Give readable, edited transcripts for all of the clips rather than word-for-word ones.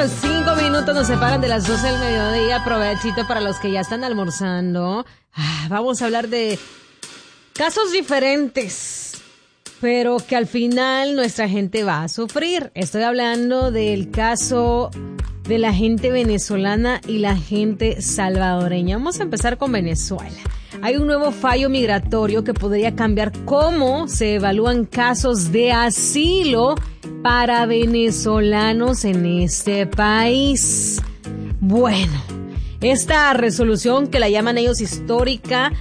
5 minutos nos separan de las 12 del mediodía. Provechito para los que ya están almorzando. Vamos a hablar de casos diferentes, pero que al final nuestra gente va a sufrir. Estoy hablando del caso de la gente venezolana y la gente salvadoreña. Vamos a empezar con Venezuela. Hay un nuevo fallo migratorio que podría cambiar cómo se evalúan casos de asilo para venezolanos en este país. Bueno, esta resolución, que la llaman ellos histórica,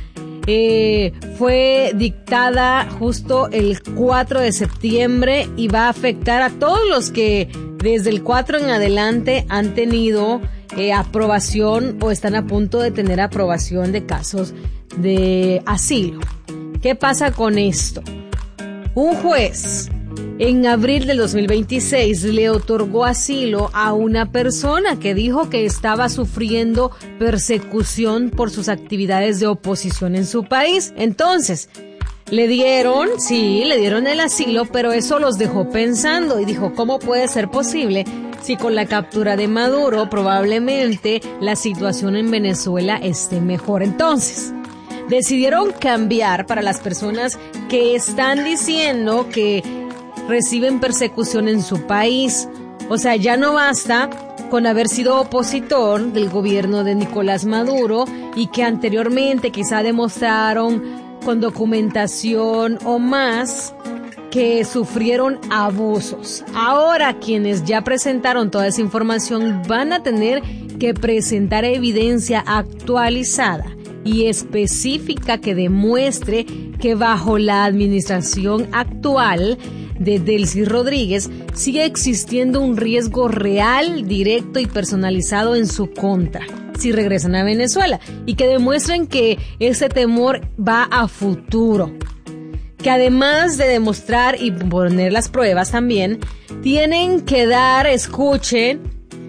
fue dictada justo el 4 de septiembre y va a afectar a todos los que desde el 4 en adelante han tenido aprobación o están a punto de tener aprobación de casos de asilo. ¿Qué pasa con esto? Un juez en abril del 2026 le otorgó asilo a una persona que dijo que estaba sufriendo persecución por sus actividades de oposición en su país. Entonces, le dieron el asilo, pero eso los dejó pensando y dijo, ¿cómo puede ser posible si con la captura de Maduro probablemente la situación en Venezuela esté mejor? Entonces, decidieron cambiar para las personas que están diciendo que reciben persecución en su país. O sea, ya no basta con haber sido opositor del gobierno de Nicolás Maduro y que anteriormente quizá demostraron con documentación o más que sufrieron abusos. Ahora quienes ya presentaron toda esa información van a tener que presentar evidencia actualizada y específica que demuestre que bajo la administración actual de Delcy Rodríguez sigue existiendo un riesgo real, directo y personalizado en su contra si regresan a Venezuela, y que demuestren que ese temor va a futuro. Que además de demostrar y poner las pruebas también, tienen que dar, escuchen,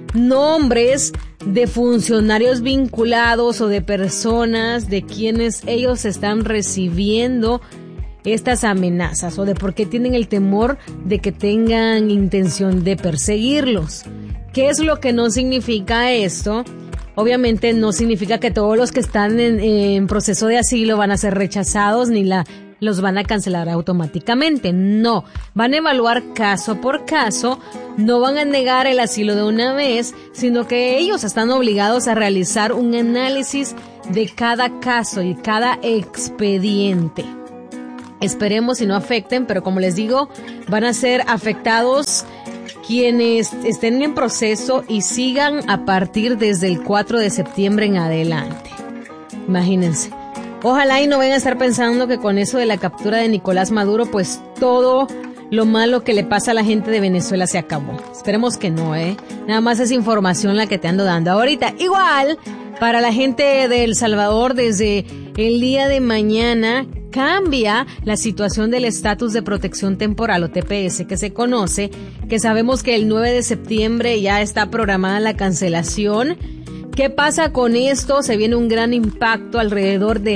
nombres de funcionarios vinculados o de personas de quienes ellos están recibiendo estas amenazas o de por qué tienen el temor de que tengan intención de perseguirlos. ¿Qué es lo que no significa esto? Obviamente no significa que todos los que están en proceso de asilo van a ser rechazados ni los van a cancelar automáticamente. No, van a evaluar caso por caso, no van a negar el asilo de una vez, sino que ellos están obligados a realizar un análisis de cada caso y cada expediente. Esperemos y no afecten, pero como les digo, van a ser afectados quienes estén en proceso y sigan a partir desde el 4 de septiembre en adelante. Imagínense. Ojalá y no vayan a estar pensando que con eso de la captura de Nicolás Maduro, pues todo lo malo que le pasa a la gente de Venezuela se acabó. Esperemos que no, Nada más es información la que te ando dando ahorita. Igual, para la gente de El Salvador, desde el día de mañana cambia la situación del estatus de protección temporal o TPS que se conoce, que sabemos que el 9 de septiembre ya está programada la cancelación. ¿Qué pasa con esto? Se viene un gran impacto, alrededor de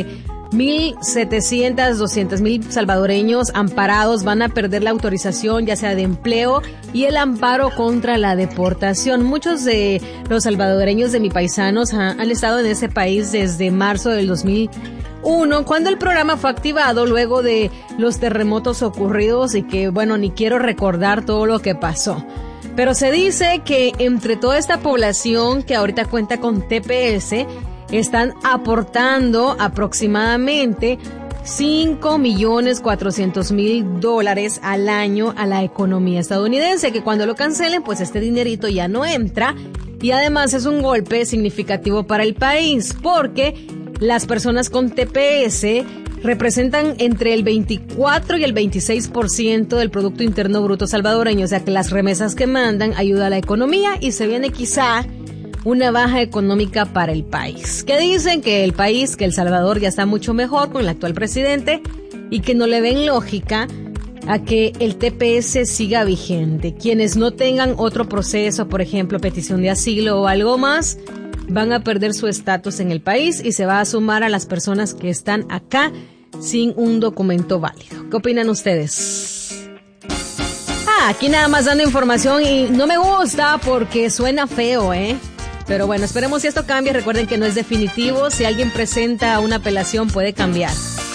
200,000 salvadoreños amparados van a perder la autorización, ya sea de empleo y el amparo contra la deportación. Muchos de los salvadoreños de mis paisanos han estado en ese país desde marzo del 2001, cuando el programa fue activado luego de los terremotos ocurridos y que, bueno, ni quiero recordar todo lo que pasó. Pero se dice que entre toda esta población que ahorita cuenta con TPS, están aportando aproximadamente $5,400,000 al año a la economía estadounidense, que cuando lo cancelen, pues este dinerito ya no entra. Y además es un golpe significativo para el país, porque las personas con TPS representan entre el 24 y el 26% del Producto Interno Bruto salvadoreño, o sea que las remesas que mandan ayudan a la economía y se viene quizá una baja económica para el país. Que dicen que el país, que El Salvador ya está mucho mejor con el actual presidente y que no le ven lógica a que el TPS siga vigente. Quienes no tengan otro proceso, por ejemplo, petición de asilo o algo más, van a perder su estatus en el país y se va a sumar a las personas que están acá sin un documento válido. ¿Qué opinan ustedes? Aquí nada más dando información y no me gusta porque suena feo, ¿eh? Pero bueno, esperemos si esto cambia. Recuerden que no es definitivo. Si alguien presenta una apelación, puede cambiar.